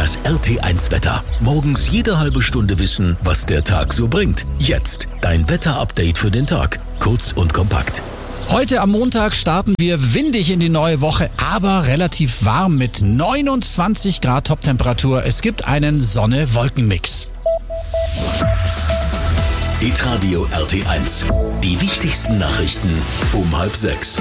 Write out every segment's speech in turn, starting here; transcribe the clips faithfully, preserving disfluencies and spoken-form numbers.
Das R T eins Wetter. Morgens jede halbe Stunde wissen, was der Tag so bringt. Jetzt dein Wetter-Update für den Tag. Kurz und kompakt. Heute am Montag starten wir windig in die neue Woche, aber relativ warm mit neunundzwanzig Grad Toptemperatur. Es gibt einen Sonne-Wolken-Mix. Hitradio R T eins. Die wichtigsten Nachrichten um halb sechs.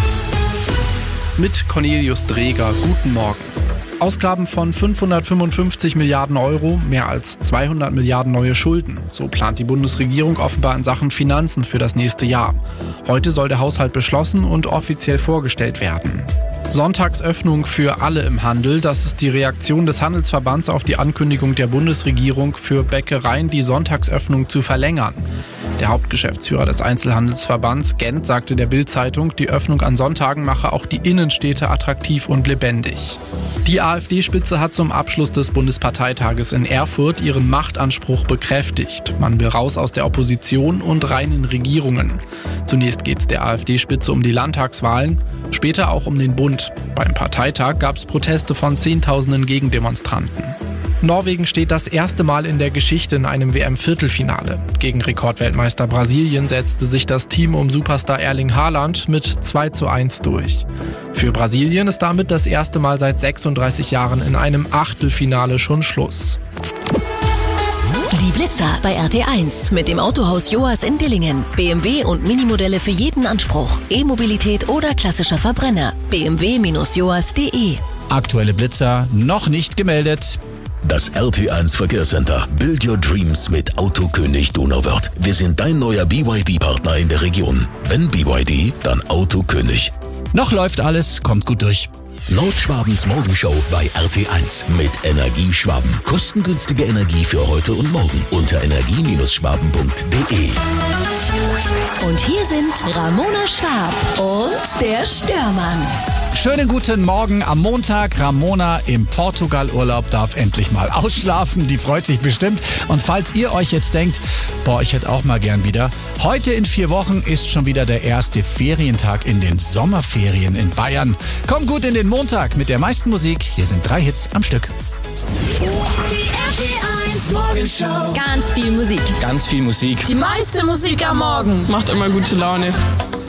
Mit Cornelius Dreger. Guten Morgen. Ausgaben von fünfhundertfünfundfünfzig Milliarden Euro, mehr als zweihundert Milliarden neue Schulden. So plant die Bundesregierung offenbar in Sachen Finanzen für das nächste Jahr. Heute soll der Haushalt beschlossen und offiziell vorgestellt werden. Sonntagsöffnung für alle im Handel. Das ist die Reaktion des Handelsverbands auf die Ankündigung der Bundesregierung, für Bäckereien die Sonntagsöffnung zu verlängern. Der Hauptgeschäftsführer des Einzelhandelsverbands Gent sagte der Bild-Zeitung, die Öffnung an Sonntagen mache auch die Innenstädte attraktiv und lebendig. Die AfD-Spitze hat zum Abschluss des Bundesparteitages in Erfurt ihren Machtanspruch bekräftigt. Man will raus aus der Opposition und rein in Regierungen. Zunächst geht es der AfD-Spitze um die Landtagswahlen, später auch um den Bund. Beim Parteitag gab es Proteste von Zehntausenden Gegendemonstranten. Norwegen steht das erste Mal in der Geschichte in einem W M-Viertelfinale. Gegen Rekordweltmeister Brasilien setzte sich das Team um Superstar Erling Haaland mit zwei zu eins durch. Für Brasilien ist damit das erste Mal seit sechsunddreißig Jahren in einem Achtelfinale schon Schluss. Die Blitzer bei R T eins mit dem Autohaus Joas in Dillingen. B M W und Minimodelle für jeden Anspruch. E-Mobilität oder klassischer Verbrenner. b m w Bindestrich joas Punkt de. Aktuelle Blitzer noch nicht gemeldet. Das R T eins Verkehrscenter. Build your dreams mit Autokönig Donauwörth. Wir sind dein neuer B Y D-Partner in der Region. Wenn B Y D, dann Autokönig. Noch läuft alles, kommt gut durch. Nordschwabens Morgenshow bei R T eins mit Energieschwaben. Kostengünstige Energie für heute und morgen unter energie Bindestrich schwaben Punkt de. Und hier sind Ramona Schwab und der Störmann. Schönen guten Morgen am Montag. Ramona im Portugal-Urlaub darf endlich mal ausschlafen. Die freut sich bestimmt. Und falls ihr euch jetzt denkt, boah, ich hätte auch mal gern wieder. Heute in vier Wochen ist schon wieder der erste Ferientag in den Sommerferien in Bayern. Kommt gut in den Montag mit der meisten Musik. Hier sind drei Hits am Stück. Die R T eins Morgenshow. Ganz viel Musik. Ganz viel Musik. Die meiste Musik am Morgen. Macht immer gute Laune.